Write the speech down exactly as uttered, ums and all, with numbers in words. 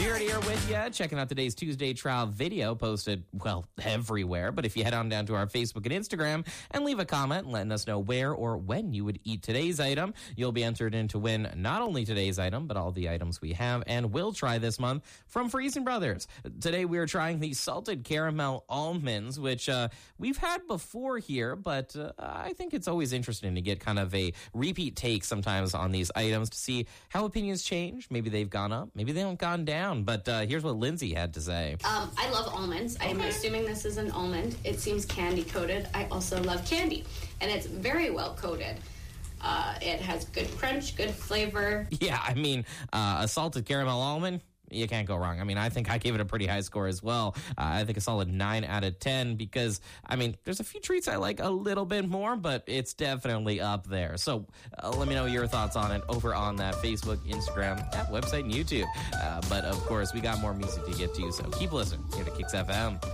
Jared here with you, checking out today's Tuesday trial video posted, well, everywhere. But if you head on down to our Facebook and Instagram and leave a comment letting us know where or when you would eat today's item, you'll be entered in to win not only today's item, but all the items we have and will try this month from Friesen Brothers. Today we are trying the salted caramel almonds, which uh, we've had before here, but uh, I think it's always interesting to get kind of a repeat take sometimes on these items to see how opinions change. Maybe they've gone up, maybe they haven't gone down. But uh, here's what Lindsay had to say. Um, I love almonds. Okay. I'm assuming this is an almond. It seems candy coated. I also love candy, and it's very well coated. Uh, it has good crunch, good flavor. Yeah, I mean, uh, a salted caramel almond, you can't go wrong. I mean, I think I gave it a pretty high score as well. Uh, I think a solid nine out of ten because, I mean, there's a few treats I like a little bit more, but it's definitely up there. So uh, let me know your thoughts on it over on that Facebook, Instagram, app, website, and YouTube. Uh, but, of course, we got more music to get to, so keep listening here to Kicks F M.